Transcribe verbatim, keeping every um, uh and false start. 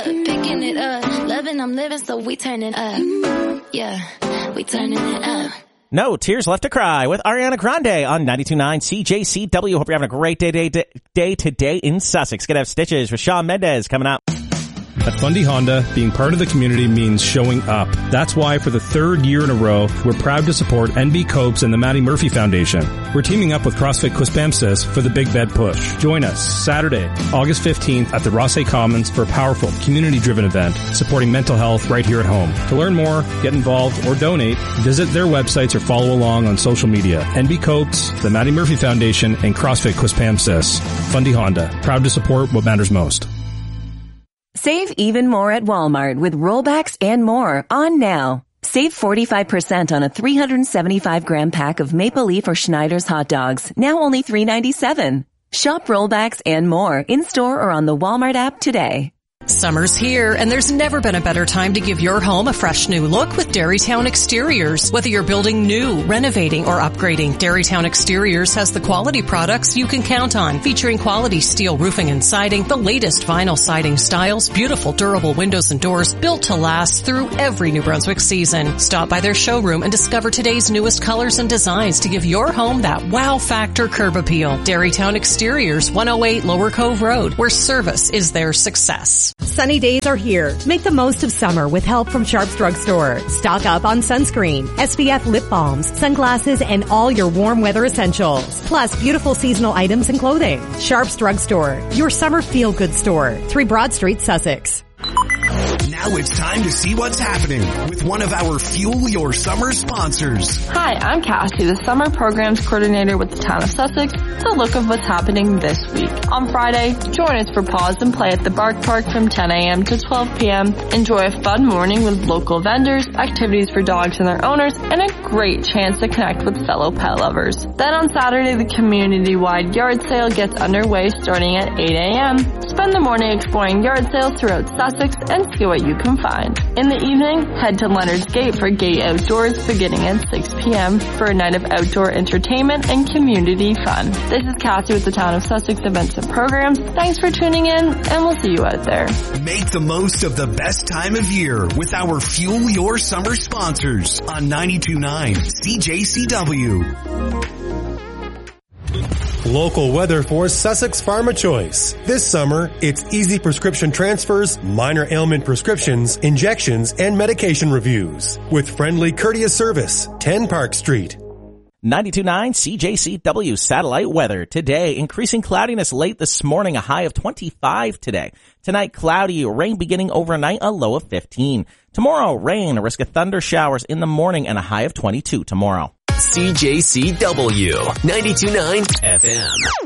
picking it up. Loving, I'm living, so we turning up. Yeah, we turning it up. No Tears Left to Cry with Ariana Grande on ninety-two point nine C J C W. Hope you're having a great day, day, day today in Sussex. Gonna have Stitches with Shawn Mendes coming up. At Fundy Honda, being part of the community means showing up. That's why for the third year in a row, we're proud to support N B Copes and the Maddie Murphy Foundation. We're teaming up with CrossFit Quispamsis for the Big Bed Push. Join us Saturday, August fifteenth at the Rossay Commons for a powerful, community-driven event supporting mental health right here at home. To learn more, get involved, or donate, visit their websites or follow along on social media. N B Copes, the Maddie Murphy Foundation, and CrossFit Quispamsis. Fundy Honda, proud to support what matters most. Save even more at Walmart with rollbacks and more on now. Save forty-five percent on a three hundred seventy-five gram pack of Maple Leaf or Schneider's hot dogs, now only three ninety-seven. Shop rollbacks and more in-store or on the Walmart app today. Summer's here, and there's never been a better time to give your home a fresh new look with Dairytown Exteriors. Whether you're building new, renovating, or upgrading, Dairytown Exteriors has the quality products you can count on, featuring quality steel roofing and siding, the latest vinyl siding styles, beautiful durable windows and doors built to last through every New Brunswick season. Stop by their showroom and discover today's newest colors and designs to give your home that wow factor curb appeal. Dairytown Exteriors, one oh eight Lower Cove Road, where service is their success. Sunny days are here. Make the most of summer with help from Sharps Drugstore. Stock up on sunscreen, S P F lip balms, sunglasses, and all your warm weather essentials. Plus beautiful seasonal items and clothing. Sharps Drugstore, your summer feel-good store. three Broad Street, Sussex. Now it's time to see what's happening with one of our Fuel Your Summer sponsors. Hi, I'm Cassie, the Summer Programs Coordinator with the Town of Sussex, to look of what's happening this week. On Friday, join us for Pause and Play at the Bark Park from ten a.m. to twelve p.m. Enjoy a fun morning with local vendors, activities for dogs and their owners, and a great chance to connect with fellow pet lovers. Then on Saturday, the community-wide yard sale gets underway starting at eight a.m. Spend the morning exploring yard sales throughout Sussex and see what you can find. In the evening, head to Leonard's Gate for Gate Outdoors beginning at six p.m. for a night of outdoor entertainment and community fun. This is Cassie with the Town of Sussex Events and Programs. Thanks for tuning in, and we'll see you out there. Make the most of the best time of year with our Fuel Your Summer sponsors on ninety-two point nine C J C W. Local weather for Sussex Pharma Choice. This summer, it's easy prescription transfers, minor ailment prescriptions, injections, and medication reviews. With friendly, courteous service. ten Park Street. ninety-two point nine C J C W satellite weather. Today, increasing cloudiness late this morning, a high of twenty-five today. Tonight, cloudy, rain beginning overnight, a low of fifteen. Tomorrow, rain, a risk of thunder showers in the morning, and a high of twenty-two tomorrow. C J C W ninety-two point nine F M.